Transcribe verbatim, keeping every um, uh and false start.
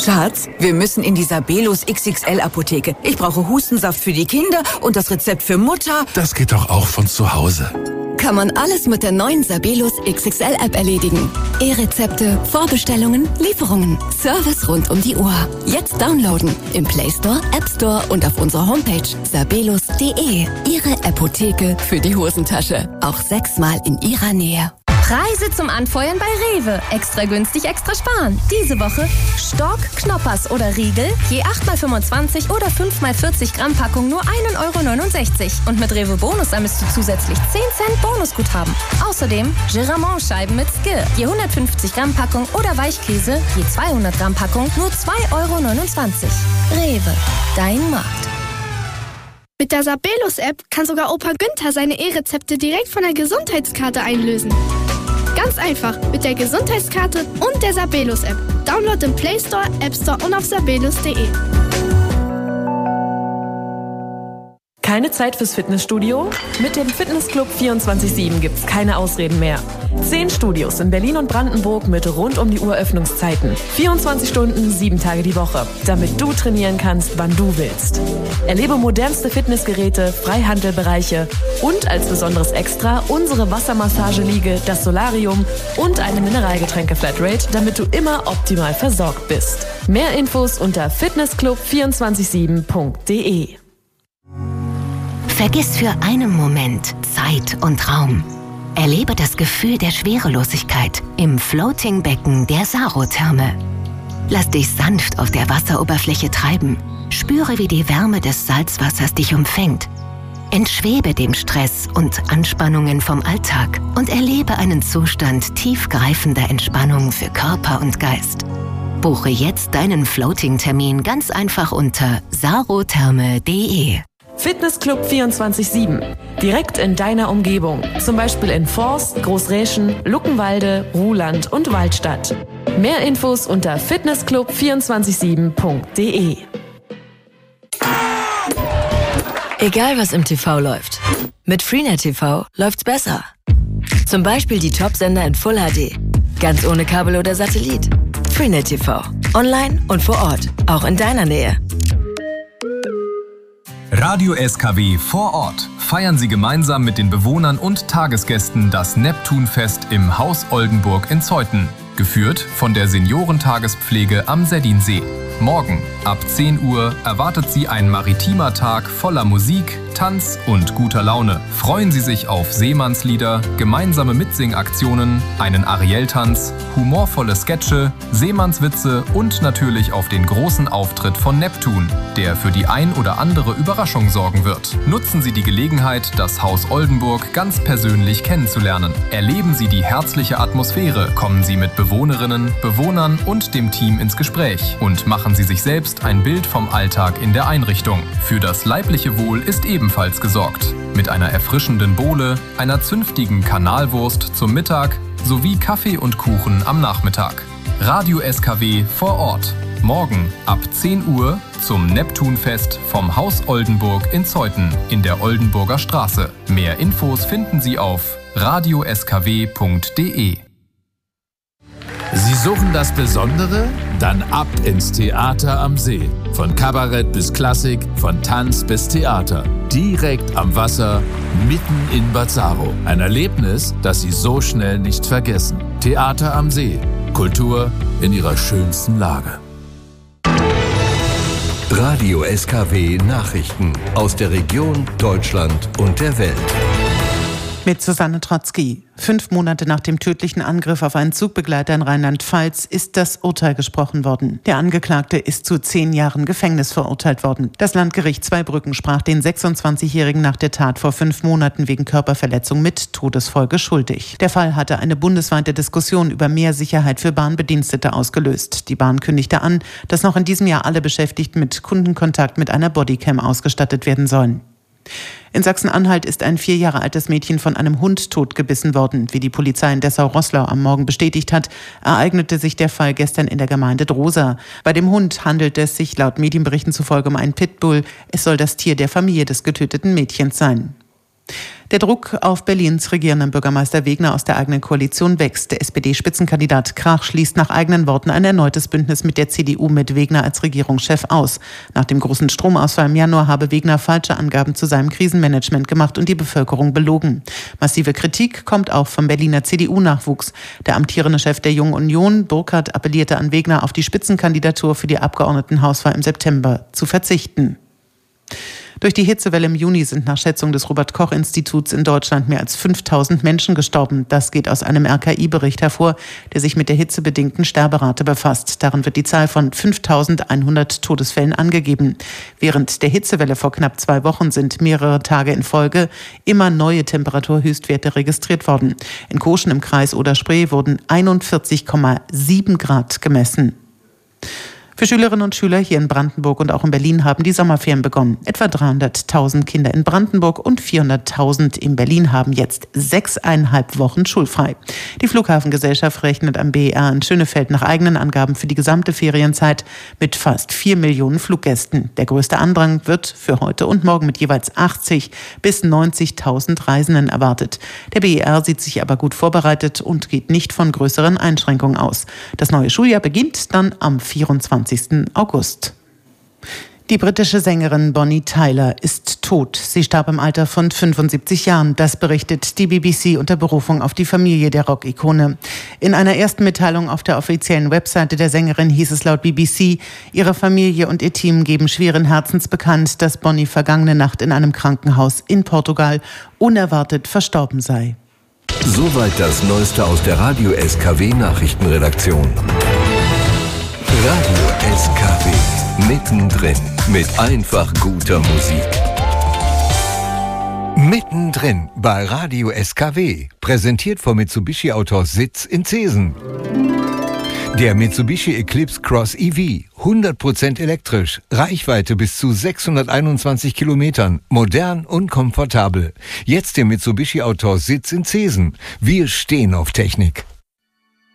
Schatz, wir müssen in die Sabelus X X L-Apotheke. Ich brauche Hustensaft für die Kinder und das Rezept für Mutter. Das geht doch auch von zu Hause. Kann man alles mit der neuen Sabelus X X L-App erledigen. E-Rezepte, Vorbestellungen, Lieferungen, Service rund um die Uhr. Jetzt downloaden im Play Store, App Store und auf unserer Homepage sabelus punkt de. Ihre Apotheke für die Hosentasche. Auch sechsmal in Ihrer Nähe. Preise zum Anfeuern bei Rewe. Extra günstig, extra sparen. Diese Woche Stork, Knoppers oder Riegel, je acht mal fünfundzwanzig oder fünf mal vierzig Gramm Packung nur ein Euro neunundsechzig. Und mit Rewe Bonus sammelst du zusätzlich zehn Cent Bonusguthaben. Außerdem Giramont-Scheiben mit Skir, je hundertfünfzig Gramm Packung oder Weichkäse, je zweihundert Gramm Packung nur zwei Euro neunundzwanzig. Rewe, dein Markt. Mit der Sabelus-App kann sogar Opa Günther seine E-Rezepte direkt von der Gesundheitskarte einlösen. Ganz einfach mit der Gesundheitskarte und der Sabelus-App. Download im Play Store, App Store und auf sabelus punkt de. Keine Zeit fürs Fitnessstudio? Mit dem Fitnessclub vierundzwanzig sieben gibt's keine Ausreden mehr. Zehn Studios in Berlin und Brandenburg mit rund um die Uhr Öffnungszeiten. vierundzwanzig Stunden, sieben Tage die Woche. Damit du trainieren kannst, wann du willst. Erlebe modernste Fitnessgeräte, Freihandelbereiche und als besonderes Extra unsere Wassermassageliege, das Solarium und eine Mineralgetränke-Flatrate, damit du immer optimal versorgt bist. Mehr Infos unter fitnessclub vier zwei sieben punkt de. Vergiss für einen Moment Zeit und Raum. Erlebe das Gefühl der Schwerelosigkeit im Floating-Becken der Sarotherme. Lass dich sanft auf der Wasseroberfläche treiben. Spüre, wie die Wärme des Salzwassers dich umfängt. Entschwebe dem Stress und Anspannungen vom Alltag und erlebe einen Zustand tiefgreifender Entspannung für Körper und Geist. Buche jetzt deinen Floating-Termin ganz einfach unter sarotherme punkt de. Fitnessclub vierundzwanzig sieben. Direkt in deiner Umgebung. Zum Beispiel in Forst, Großräschen, Luckenwalde, Ruhland und Waldstadt. Mehr Infos unter fitnessclub vier zwei sieben punkt de. Egal was im T V läuft. Mit Freenet T V läuft's besser. Zum Beispiel die Top-Sender in Full H D. Ganz ohne Kabel oder Satellit. Freenet T V. Online und vor Ort. Auch in deiner Nähe. Radio S K W vor Ort. Feiern Sie gemeinsam mit den Bewohnern und Tagesgästen das Neptunfest im Haus Oldenburg in Zeuthen. Geführt von der Seniorentagespflege am Seddinsee. Morgen ab zehn Uhr erwartet Sie ein maritimer Tag voller Musik, Tanz und guter Laune. Freuen Sie sich auf Seemannslieder, gemeinsame Mitsingaktionen, einen Ariel-Tanz, humorvolle Sketche, Seemannswitze und natürlich auf den großen Auftritt von Neptun, der für die ein oder andere Überraschung sorgen wird. Nutzen Sie die Gelegenheit, das Haus Oldenburg ganz persönlich kennenzulernen. Erleben Sie die herzliche Atmosphäre, kommen Sie mit Bewohnerinnen, Bewohnern und dem Team ins Gespräch und machen Sie sich selbst ein Bild vom Alltag in der Einrichtung. Für das leibliche Wohl ist ebenfalls gesorgt. Mit einer erfrischenden Bowle, einer zünftigen Kanalwurst zum Mittag sowie Kaffee und Kuchen am Nachmittag. Radio S K W vor Ort. Morgen ab zehn Uhr zum Neptunfest vom Haus Oldenburg in Zeuthen in der Oldenburger Straße. Mehr Infos finden Sie auf radio s k w punkt de. Sie suchen das Besondere? Dann ab ins Theater am See. Von Kabarett bis Klassik, von Tanz bis Theater. Direkt am Wasser, mitten in Bazzaro. Ein Erlebnis, das Sie so schnell nicht vergessen. Theater am See. Kultur in ihrer schönsten Lage. Radio S K W Nachrichten aus der Region, Deutschland und der Welt. Mit Susanne Trotzki. Fünf Monate nach dem tödlichen Angriff auf einen Zugbegleiter in Rheinland-Pfalz ist das Urteil gesprochen worden. Der Angeklagte ist zu zehn Jahren Gefängnis verurteilt worden. Das Landgericht Zweibrücken sprach den sechsundzwanzigjährigen nach der Tat vor fünf Monaten wegen Körperverletzung mit Todesfolge schuldig. Der Fall hatte eine bundesweite Diskussion über mehr Sicherheit für Bahnbedienstete ausgelöst. Die Bahn kündigte an, dass noch in diesem Jahr alle Beschäftigten mit Kundenkontakt mit einer Bodycam ausgestattet werden sollen. In Sachsen-Anhalt ist ein vier Jahre altes Mädchen von einem Hund totgebissen worden. Wie die Polizei in Dessau-Roßlau am Morgen bestätigt hat, ereignete sich der Fall gestern in der Gemeinde Drosa. Bei dem Hund handelt es sich laut Medienberichten zufolge um einen Pitbull. Es soll das Tier der Familie des getöteten Mädchens sein. Der Druck auf Berlins regierenden Bürgermeister Wegner aus der eigenen Koalition wächst. Der S P D-Spitzenkandidat Krach schließt nach eigenen Worten ein erneutes Bündnis mit der C D U mit Wegner als Regierungschef aus. Nach dem großen Stromausfall im Januar habe Wegner falsche Angaben zu seinem Krisenmanagement gemacht und die Bevölkerung belogen. Massive Kritik kommt auch vom Berliner C D U-Nachwuchs. Der amtierende Chef der Jungen Union, Burkhardt, appellierte an Wegner, auf die Spitzenkandidatur für die Abgeordnetenhauswahl im September zu verzichten. Durch die Hitzewelle im Juni sind nach Schätzung des Robert-Koch-Instituts in Deutschland mehr als fünftausend Menschen gestorben. Das geht aus einem R K I-Bericht hervor, der sich mit der hitzebedingten Sterberate befasst. Darin wird die Zahl von fünftausendeinhundert Todesfällen angegeben. Während der Hitzewelle vor knapp zwei Wochen sind mehrere Tage in Folge immer neue Temperaturhöchstwerte registriert worden. In Koschen im Kreis Oder-Spree wurden einundvierzig Komma sieben Grad gemessen. Für Schülerinnen und Schüler hier in Brandenburg und auch in Berlin haben die Sommerferien begonnen. Etwa dreihunderttausend Kinder in Brandenburg und vierhunderttausend in Berlin haben jetzt sechseinhalb Wochen schulfrei. Die Flughafengesellschaft rechnet am B E R in Schönefeld nach eigenen Angaben für die gesamte Ferienzeit mit fast vier Millionen Fluggästen. Der größte Andrang wird für heute und morgen mit jeweils achtzig bis neunzigtausend Reisenden erwartet. Der B E R sieht sich aber gut vorbereitet und geht nicht von größeren Einschränkungen aus. Das neue Schuljahr beginnt dann am vierundzwanzigsten August. Die britische Sängerin Bonnie Tyler ist tot. Sie starb im Alter von fünfundsiebzig Jahren. Das berichtet die B B C unter Berufung auf die Familie der Rock-Ikone. In einer ersten Mitteilung auf der offiziellen Webseite der Sängerin hieß es laut B B C, ihre Familie und ihr Team geben schweren Herzens bekannt, dass Bonnie vergangene Nacht in einem Krankenhaus in Portugal unerwartet verstorben sei. Soweit das Neueste aus der Radio S K W Nachrichtenredaktion. Radio S K W, mittendrin, mit einfach guter Musik. Mittendrin bei Radio S K W, präsentiert vom Mitsubishi Autors Sitz in Zeesen. Der Mitsubishi Eclipse Cross E V, hundert Prozent elektrisch, Reichweite bis zu sechshunderteinundzwanzig Kilometern, modern und komfortabel. Jetzt der Mitsubishi Autors Sitz in Zeesen. Wir stehen auf Technik.